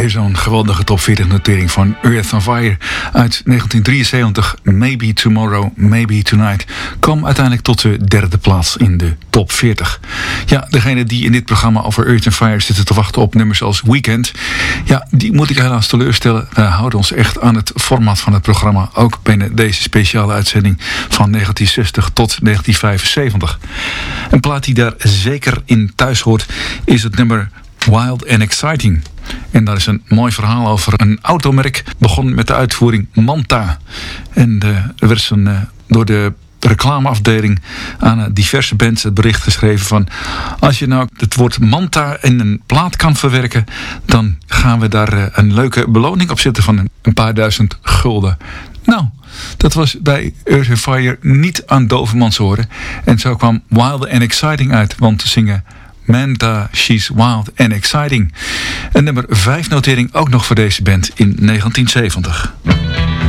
Weer zo'n geweldige top 40 notering van Earth on Fire uit 1973. Maybe Tomorrow, Maybe Tonight kwam uiteindelijk tot de derde plaats in de top 40. Ja, degene die in dit programma over Earth on Fire zitten te wachten op nummers als Weekend, ja, die moet ik helaas teleurstellen. We houden ons echt aan het format van het programma, ook binnen deze speciale uitzending van 1960 tot 1975. Een plaat die daar zeker in thuis hoort is het nummer Wild and Exciting. En daar is een mooi verhaal over. Een automerk begon met de uitvoering Manta. En er werd door de reclameafdeling aan diverse bands het bericht geschreven van: als je nou het woord Manta in een plaat kan verwerken, dan gaan we daar een leuke beloning op zetten van een paar duizend gulden. Nou, dat was bij Earth on Fire niet aan dovermans oren. En zo kwam Wild and Exciting uit, want te zingen Manta, She's Wild and Exciting. En nummer 5 notering ook nog voor deze band in 1970.